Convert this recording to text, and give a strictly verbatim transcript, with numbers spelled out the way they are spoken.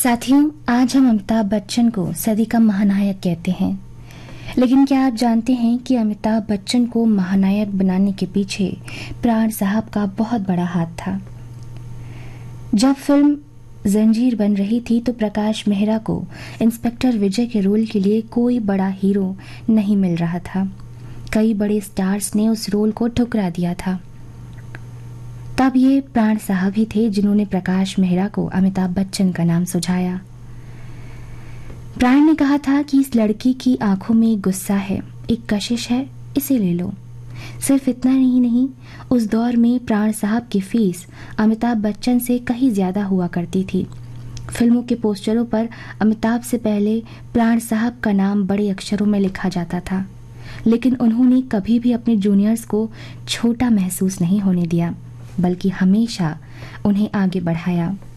साथियों, आज हम अमिताभ बच्चन को सदी का महानायक कहते हैं, लेकिन क्या आप जानते हैं कि अमिताभ बच्चन को महानायक बनाने के पीछे प्राण साहब का बहुत बड़ा हाथ था। जब फिल्म जंजीर बन रही थी तो प्रकाश मेहरा को इंस्पेक्टर विजय के रोल के लिए कोई बड़ा हीरो नहीं मिल रहा था। कई बड़े स्टार्स ने उस रोल को ठुकरा दिया था। तब ये प्राण साहब ही थे जिन्होंने प्रकाश मेहरा को अमिताभ बच्चन का नाम सुझाया। प्राण ने कहा था कि इस लड़की की आंखों में एक गुस्सा है, एक कशिश है, इसे ले लो। सिर्फ इतना ही नहीं, उस दौर में प्राण साहब की फीस अमिताभ बच्चन से कहीं ज्यादा हुआ करती थी। फिल्मों के पोस्टरों पर अमिताभ से पहले प्राण साहब का नाम बड़े अक्षरों में लिखा जाता था, लेकिन उन्होंने कभी भी अपने जूनियर्स को छोटा महसूस नहीं होने दिया, बल्कि हमेशा उन्हें आगे बढ़ाया।